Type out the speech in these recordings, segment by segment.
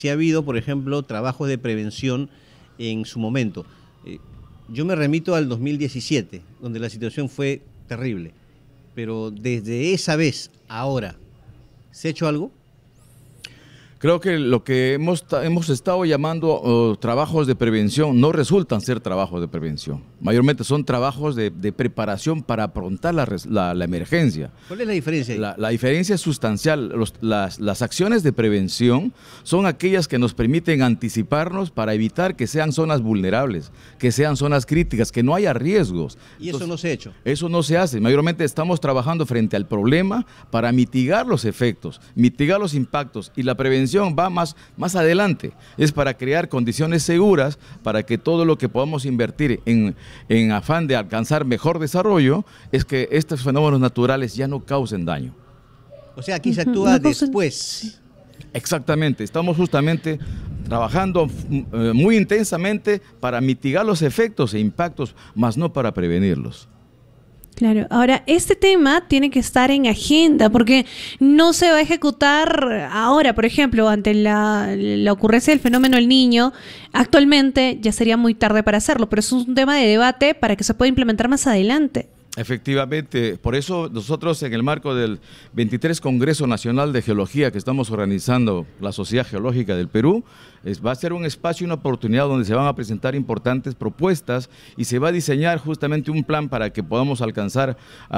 si ha habido, por ejemplo, trabajos de prevención en su momento. Yo me remito al 2017, donde la situación fue terrible, pero desde esa vez, ahora, ¿se ha hecho algo? Creo que lo que hemos estado llamando trabajos de prevención no resultan ser trabajos de prevención. Mayormente son trabajos de preparación para afrontar la emergencia. ¿Cuál es la diferencia ahí? La diferencia es sustancial. Las acciones de prevención son aquellas que nos permiten anticiparnos para evitar que sean zonas vulnerables, que sean zonas críticas, que no haya riesgos. ¿Y eso no se ha hecho? Eso no se hace. Mayormente estamos trabajando frente al problema para mitigar los efectos, mitigar los impactos, y la prevención va más adelante. Es para crear condiciones seguras para que todo lo que podamos invertir en afán de alcanzar mejor desarrollo, es que estos fenómenos naturales ya no causen daño. O sea, aquí se actúa después. Exactamente, estamos justamente trabajando muy intensamente para mitigar los efectos e impactos, más no para prevenirlos. Claro, ahora este tema tiene que estar en agenda porque no se va a ejecutar ahora, por ejemplo, ante la ocurrencia del fenómeno El Niño. Actualmente ya sería muy tarde para hacerlo, pero es un tema de debate para que se pueda implementar más adelante. Efectivamente, por eso nosotros en el marco del 23 Congreso Nacional de Geología que estamos organizando la Sociedad Geológica del Perú, va a ser un espacio y una oportunidad donde se van a presentar importantes propuestas y se va a diseñar justamente un plan para que podamos alcanzar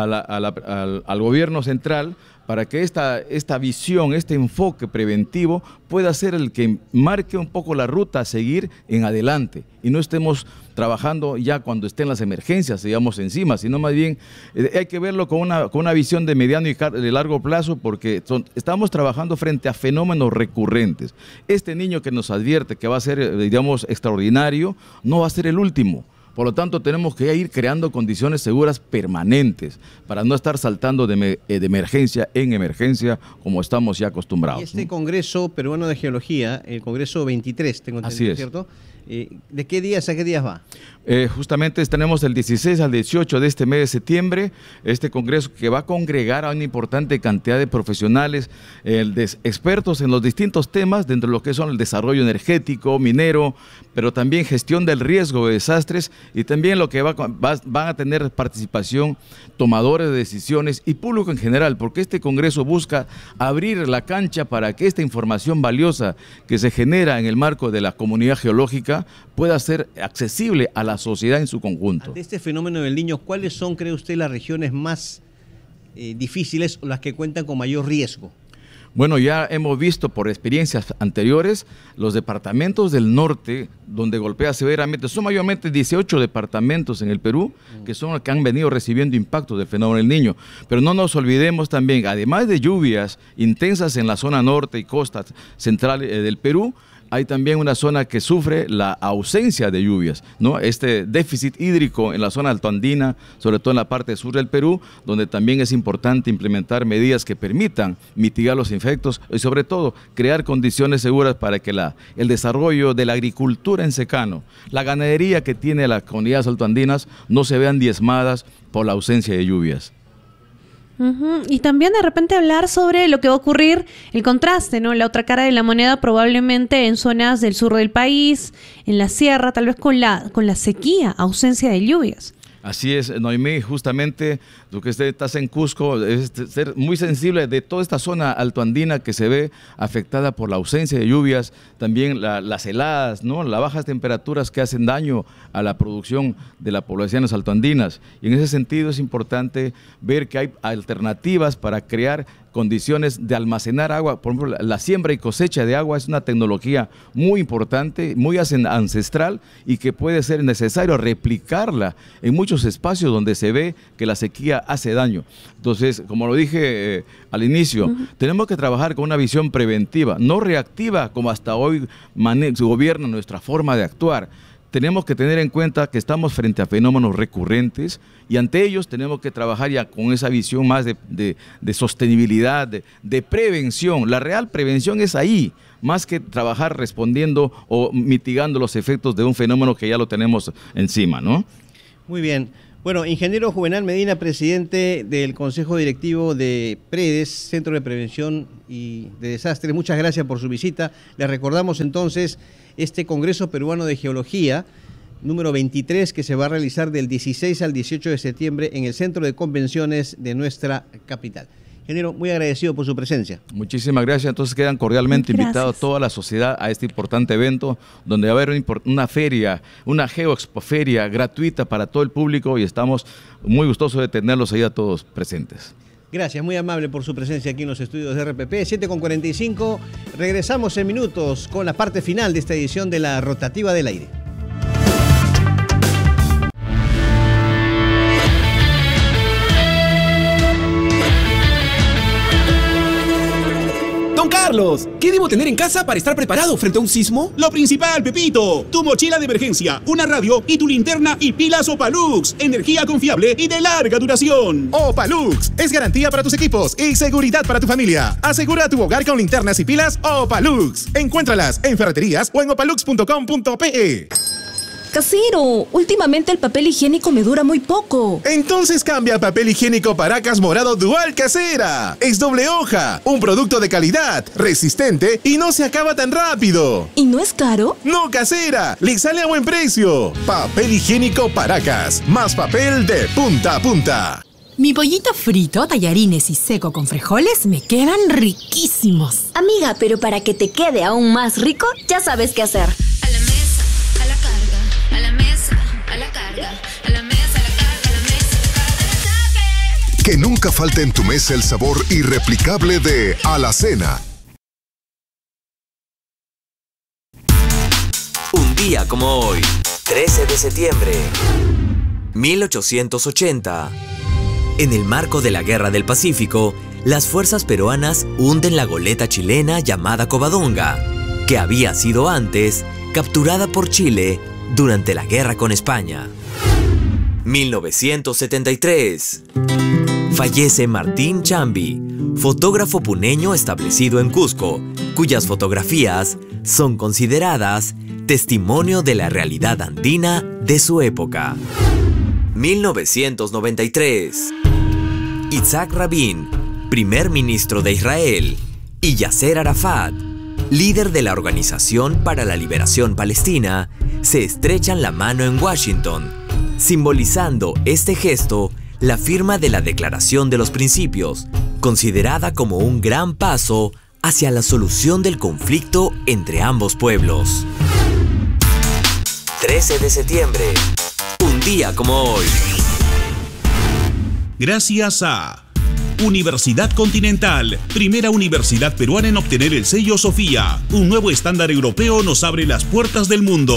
al gobierno central, para que esta visión, este enfoque preventivo pueda ser el que marque un poco la ruta a seguir en adelante y no estemos trabajando ya cuando estén las emergencias, digamos, encima, sino más bien hay que verlo con una visión de mediano y de largo plazo, porque estamos trabajando frente a fenómenos recurrentes. Este niño que nos advierte que va a ser, digamos, extraordinario, no va a ser el último. Por lo tanto, tenemos que ir creando condiciones seguras permanentes para no estar saltando de emergencia en emergencia como estamos ya acostumbrados. Y este Congreso Peruano de Geología, el Congreso 23, tengo entendido, ¿cierto? ¿De qué días a qué días va? Justamente tenemos del 16 al 18 de este mes de septiembre, este congreso que va a congregar a una importante cantidad de profesionales, expertos en los distintos temas, dentro de lo que son el desarrollo energético, minero, pero también gestión del riesgo de desastres, y también lo que van a tener participación tomadores de decisiones y público en general, porque este congreso busca abrir la cancha para que esta información valiosa que se genera en el marco de la comunidad geológica pueda ser accesible a la sociedad en su conjunto. Ante este fenómeno del Niño, ¿cuáles son, cree usted, las regiones más difíciles o las que cuentan con mayor riesgo? Bueno, ya hemos visto por experiencias anteriores los departamentos del norte donde golpea severamente. Son mayormente 18 departamentos en el Perú que son los que han venido recibiendo impactos del fenómeno del Niño. Pero no nos olvidemos también, además de lluvias intensas en la zona norte y costa central del Perú, hay también una zona que sufre la ausencia de lluvias, ¿no? Este déficit hídrico en la zona altoandina, sobre todo en la parte sur del Perú, donde también es importante implementar medidas que permitan mitigar los efectos y sobre todo crear condiciones seguras para que el desarrollo de la agricultura en secano, la ganadería que tiene las comunidades altoandinas no se vean diezmadas por la ausencia de lluvias. Y también de repente hablar sobre lo que va a ocurrir, el contraste, ¿no? La otra cara de la moneda probablemente en zonas del sur del país, en la sierra, tal vez con la sequía, ausencia de lluvias. Así es, Noemí, justamente tú que estás en Cusco, es ser muy sensible de toda esta zona altoandina que se ve afectada por la ausencia de lluvias, también las heladas, ¿no? Las bajas temperaturas que hacen daño a la producción de las poblaciones altoandinas. Y en ese sentido es importante ver que hay alternativas para crear condiciones de almacenar agua. Por ejemplo, la siembra y cosecha de agua es una tecnología muy importante, muy ancestral y que puede ser necesario replicarla en muchos espacios donde se ve que la sequía hace daño. Entonces, como lo dije al inicio, tenemos que trabajar con una visión preventiva, no reactiva como hasta hoy gobierna nuestra forma de actuar. Tenemos que tener en cuenta que estamos frente a fenómenos recurrentes y ante ellos tenemos que trabajar ya con esa visión más de sostenibilidad, de prevención. La real prevención es ahí, más que trabajar respondiendo o mitigando los efectos de un fenómeno que ya lo tenemos encima, ¿no? Muy bien. Bueno, ingeniero Juvenal Medina, presidente del Consejo Directivo de PREDES, Centro de Prevención y de Desastres, muchas gracias por su visita. Les recordamos entonces este Congreso Peruano de Geología, número 23, que se va a realizar del 16 al 18 de septiembre en el Centro de Convenciones de nuestra capital. Ingeniero, muy agradecido por su presencia. Muchísimas gracias. Entonces quedan cordialmente invitados toda la sociedad a este importante evento donde va a haber una feria, una geoexpoferia gratuita para todo el público y estamos muy gustosos de tenerlos ahí a todos presentes. Gracias, muy amable por su presencia aquí en los estudios de RPP. 7:45, regresamos en minutos con la parte final de esta edición de la Rotativa del Aire. Don Carlos, ¿qué debo tener en casa para estar preparado frente a un sismo? Lo principal, Pepito, tu mochila de emergencia, una radio y tu linterna y pilas Opalux, energía confiable y de larga duración. Opalux es garantía para tus equipos y seguridad para tu familia. Asegura tu hogar con linternas y pilas Opalux. Encuéntralas en ferreterías o en opalux.com.pe. Casero, últimamente el papel higiénico me dura muy poco. Entonces cambia a papel higiénico Paracas Morado Dual Casera. Es doble hoja, un producto de calidad, resistente y no se acaba tan rápido. ¿Y no es caro? No, Casera, le sale a buen precio. Papel higiénico Paracas, más papel de punta a punta. Mi pollito frito, tallarines y seco con frijoles me quedan riquísimos. Amiga, pero para que te quede aún más rico, ya sabes qué hacer. A la mesa, a la carga, a la mesa, a la carga, a la mesa, a la carga, a la mesa, a la carga. Que nunca falte en tu mesa el sabor irreplicable de Alacena. Un día como hoy, 13 de septiembre, 1880. En el marco de la Guerra del Pacífico, las fuerzas peruanas hunden la goleta chilena llamada Covadonga, que había sido antes capturada por Chile durante la guerra con España. 1973. Fallece Martín Chambi, fotógrafo puneño establecido en Cusco, cuyas fotografías son consideradas testimonio de la realidad andina de su época. 1993. Itzhak Rabin, primer ministro de Israel, y Yasser Arafat, líder de la Organización para la Liberación Palestina, se estrechan la mano en Washington, simbolizando este gesto la firma de la Declaración de los Principios, considerada como un gran paso hacia la solución del conflicto entre ambos pueblos. 13 de septiembre, un día como hoy. Gracias a Universidad Continental, primera universidad peruana en obtener el sello Sofía. Un nuevo estándar europeo nos abre las puertas del mundo.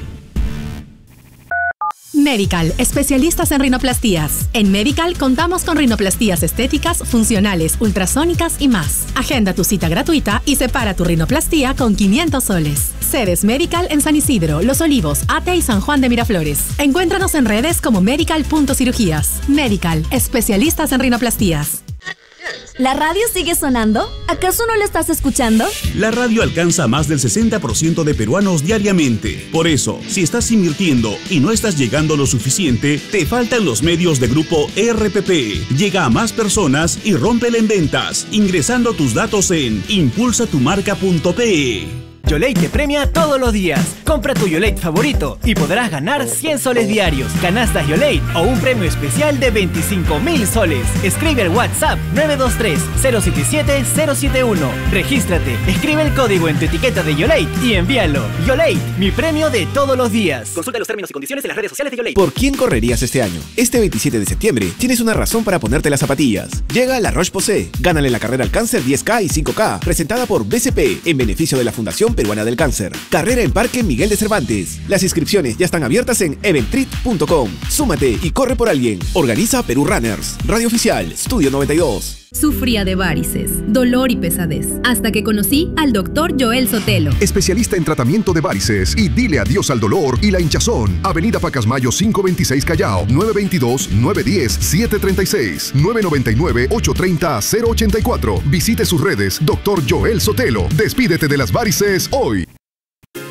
Medical, especialistas en rinoplastías. En Medical contamos con rinoplastías estéticas, funcionales, ultrasónicas y más. Agenda tu cita gratuita y separa tu rinoplastía con 500 soles. Sedes Medical en San Isidro, Los Olivos, Ate y San Juan de Miraflores. Encuéntranos en redes como medical.cirugías. Medical, especialistas en rinoplastías. ¿La radio sigue sonando? ¿Acaso no la estás escuchando? La radio alcanza a más del 60% de peruanos diariamente. Por eso, si estás invirtiendo y no estás llegando lo suficiente, te faltan los medios de Grupo RPP. Llega a más personas y rómpela en ventas, ingresando tus datos en impulsatumarca.pe. YoLate te premia todos los días. Compra tu YoLate favorito y podrás ganar 100 soles diarios, canastas YoLate o un premio especial de 25.000 soles. Escribe al WhatsApp 923-077-071. Regístrate, escribe el código en tu etiqueta de YoLate y envíalo. YoLate, mi premio de todos los días. Consulta los términos y condiciones en las redes sociales de YoLate. ¿Por quién correrías este año? Este 27 de septiembre tienes una razón para ponerte las zapatillas. Llega La Roche-Posay. Gánale la carrera al cáncer 10K y 5K, presentada por BCP en beneficio de la Fundación Peruana del Cáncer. Carrera en Parque Miguel de Cervantes. Las inscripciones ya están abiertas en eventrip.com. Súmate y corre por alguien. Organiza Perú Runners. Radio Oficial, Estudio 92. Sufría de varices, dolor y pesadez, hasta que conocí al Dr. Joel Sotelo. Especialista en tratamiento de varices y dile adiós al dolor y la hinchazón. Avenida Pacasmayo 526 Callao, 922-910-736, 999-830-084. Visite sus redes, Dr. Joel Sotelo. Despídete de las varices hoy.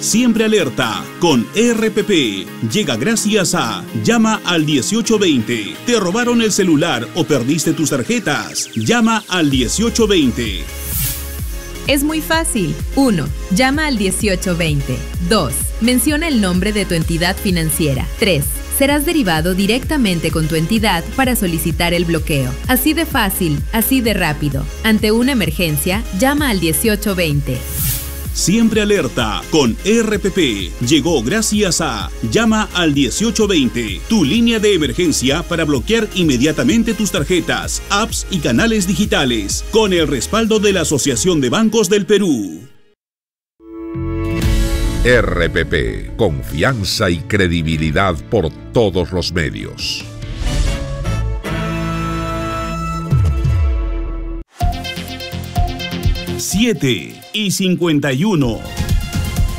Siempre alerta con RPP. Llega gracias a Llama al 1820. ¿Te robaron el celular o perdiste tus tarjetas? Llama al 1820. Es muy fácil. 1. Llama al 1820. 2. Menciona el nombre de tu entidad financiera. 3. Serás derivado directamente con tu entidad para solicitar el bloqueo. Así de fácil, así de rápido. Ante una emergencia, llama al 1820. Siempre alerta con RPP. Llegó gracias a Llama al 1820, tu línea de emergencia para bloquear inmediatamente tus tarjetas, apps y canales digitales, con el respaldo de la Asociación de Bancos del Perú. RPP, confianza y credibilidad por todos los medios. Siete y 51.